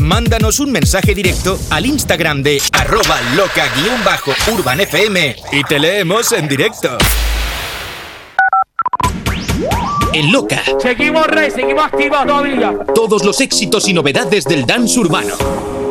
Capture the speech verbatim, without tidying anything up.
Mándanos un mensaje directo al Instagram de arroba loca-urbanfm y te leemos en directo. En Loca. Seguimos, rey, seguimos activos todavía. Todos los éxitos y novedades del dance urbano.